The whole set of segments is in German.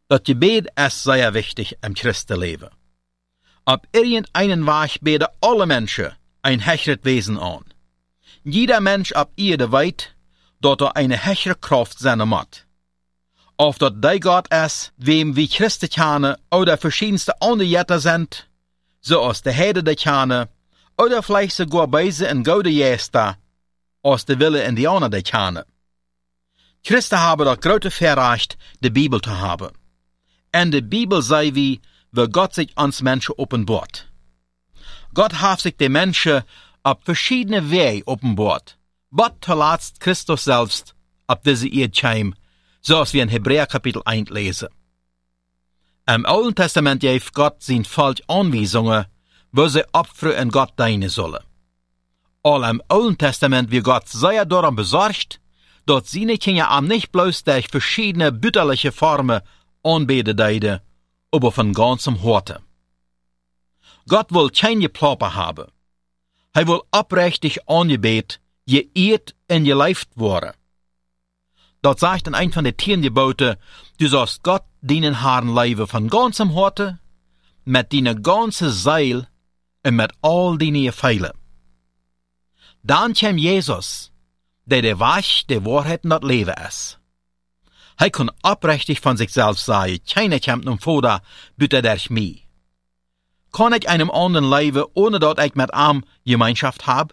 Dat Gebet ist sehr wichtig im Christenleben. Op irgendeinen Weg beten alle Menschen ein hecheret Wesen an. Jeder Mensch op Erde weet dat eine hechere Kraft sein muss. Of dat die Gott ist, wem wie Christen kennen oder verschiedenste andere Jetter sind, zoals de Heide die kennen, oder vielleicht sogar beise in gode Jester, als de Wille Indianer die kennen. Christen haben das große Verrecht, die Bibel zu haben. En de Bibel sei wie Gott sich ans Menschen offenbart. Gott hat sich den Menschen auf verschiedene Wege offenbart, bis zuletzt Christus selbst auf diese Erde kam, zoals wir in Hebräer Kapitel 1 lesen. Im Alten Testament gab Gott zijn Volk Anweisungen, wo sie Opfer in Gott dienen sollen. Al im Alten Testament wird Gott sehr darum besorgt, dass seine Kinder am nicht bloß durch verschiedene bütterliche Formen anbeten deiden, aber von ganzem Herzen. Gott will keine Plappe haben. Er will oprechtig angebet, geehrt und gelebt worden. Dat sagt in ein von den 10 Geboten, du sollst Gott dienen Herrn leben von ganzem Herzen, mit deiner ganzen Seele und mit all deine Gefühlen. Dann kam Jesus, der Weg, der Wahrheit und das Leben ist. Er kann oprechtig von sich selbst sagen, keiner kommt nun vor, bitte durch mich. Kann ich einem anderen leben, ohne dass ich mit ihm Gemeinschaft habe?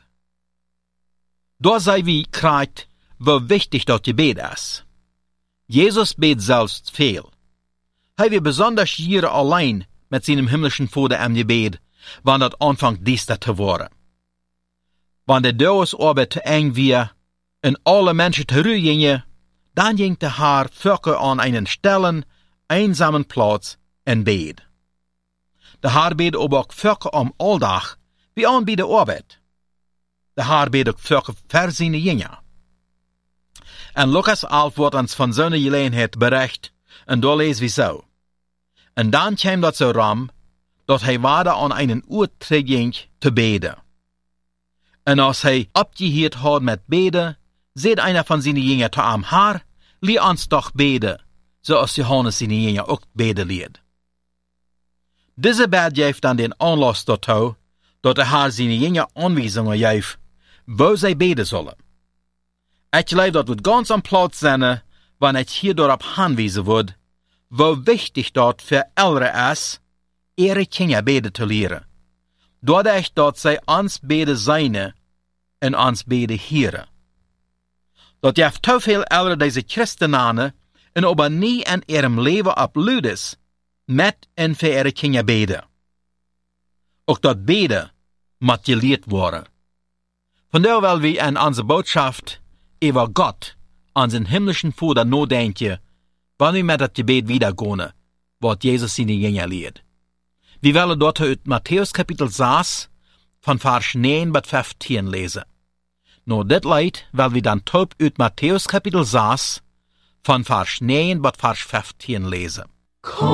Da sei wie kriegt, wie wichtig das Gebet ist. Jesus bet selbst viel. Er wird besonders hier allein mit seinem himmlischen Vater im Gebet, wann das anfängt düster zu werden. Wann der Dauersarbeit zu eng wird und alle Menschen zurückgingen, dann ging der Herr Völker an einen stillen, einsamen Platz in Bet. Der Herr bet aber auch Völker am Alltag, wie an bei der Arbeit. Der Herr bet auch Völker für seine Jünger. En Lukas 11 wordt ons van zo'n gelegenheid bericht, en daar lezen we zo. En dan kwam dat zo ram, dat hij waarde aan einen Ort terugging te beden. En als hij opgeheerd had met beden, zei einer van zijn jünger te hem, Herr, leer ons toch beden, zoals Johannes zijn jünger ook beden leert. Deze bed geeft dan den aanlass daartoe, dat de Herr zijn jünger aanwijzingen geeft, wo zij beden zullen. Ik geloof dat het ganz am Platz zijn, wanneer het hier daarop aanwezen wordt, wo wichtig dat voor ouderen is, ihre Kinder beden te leren. Doordat dat zij ons beden zijn en ons beden heren. Dat heeft te veel ouderen deze Christenen en aber nie in ihrem leven op ludes met en voor ihre Kinder beden. Ook dat beden moet geleerd worden. Vandaar wil we in onze boodschap über Gott an den himmlischen Vater nadenken, wann wir mit das Gebet wiedergehen, was Jesus seine Jünger lehrt. Wir wollen dort aus Matthäus Kapitel 6 von Vers 9 bis 15 lesen. Nur dit Lied wollen wir dann taub aus Matthäus Kapitel 6 von Vers 9 bis Vers 15 lesen.